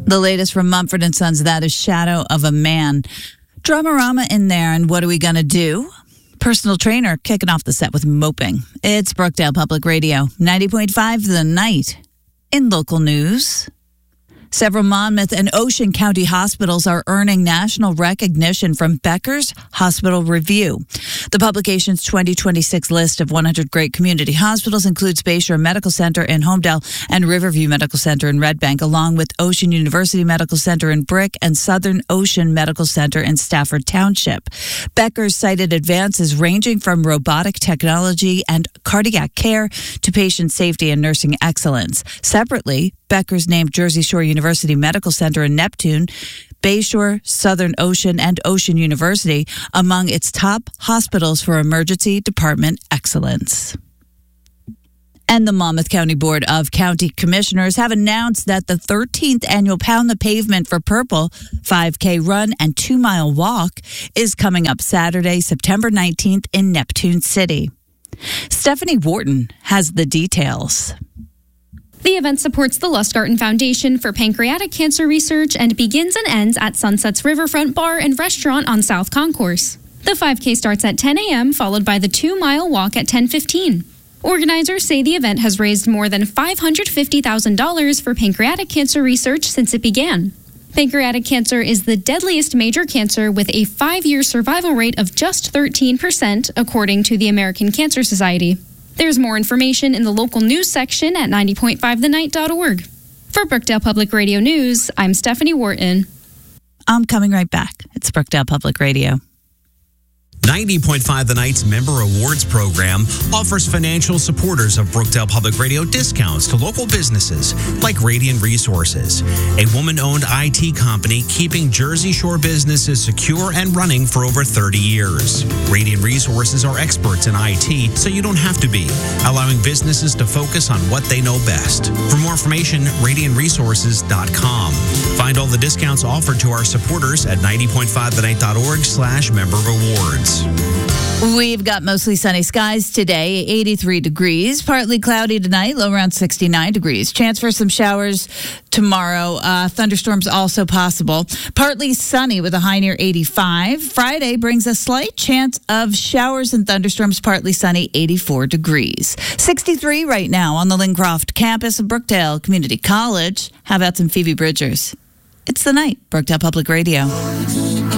The latest from Mumford & Sons, that is Shadow of a Man. Dramarama in there, and what are we going to do? Personal trainer kicking off the set with Moping. It's Brookdale Public Radio, 90.5 The Night. In local news, several Monmouth and Ocean County hospitals are earning national recognition from Becker's Hospital Review. The publication's 2026 list of 100 great community hospitals includes Bayshore Medical Center in Homedale and Riverview Medical Center in Red Bank, along with Ocean University Medical Center in Brick and Southern Ocean Medical Center in Stafford Township. Becker's cited advances ranging from robotic technology and cardiac care to patient safety and nursing excellence. Separately, Becker's named Jersey Shore University Medical Center in Neptune, Bayshore, Southern Ocean, and Ocean University among its top hospitals for emergency department excellence. And the Monmouth County Board of County Commissioners have announced that the 13th annual Pound the Pavement for Purple 5K run and 2-mile walk is coming up Saturday, September 19th in Neptune City. Stephanie Wharton has the details. The event supports the Lustgarten Foundation for Pancreatic Cancer Research and begins and ends at Sunset's Riverfront Bar and Restaurant on South Concourse. The 5K starts at 10 a.m., followed by the 2-mile walk at 10:15. Organizers say the event has raised more than $550,000 for pancreatic cancer research since it began. Pancreatic cancer is the deadliest major cancer with a 5-year survival rate of just 13%, according to the American Cancer Society. There's more information in the local news section at 90.5thenight.org. For Brookdale Public Radio News, I'm Stephanie Wharton. I'm coming right back. It's Brookdale Public Radio. 90.5 The Night's Member Awards program offers financial supporters of Brookdale Public Radio discounts to local businesses like Radiant Resources, a woman-owned IT company keeping Jersey Shore businesses secure and running for over 30 years. Radiant Resources are experts in IT, so you don't have to be, allowing businesses to focus on what they know best. For more information, radiantresources.com. Find all the discounts offered to our supporters at 90.5thenight.org/member awards. We've got mostly sunny skies today, 83 degrees. Partly cloudy tonight, low around 69 degrees. Chance for some showers tomorrow. Thunderstorms also possible. Partly sunny with a high near 85. Friday brings a slight chance of showers and thunderstorms, partly sunny, 84 degrees. 63 right now on the Lincroft campus of Brookdale Community College. How about some Phoebe Bridgers? It's The Night, Brookdale Public Radio.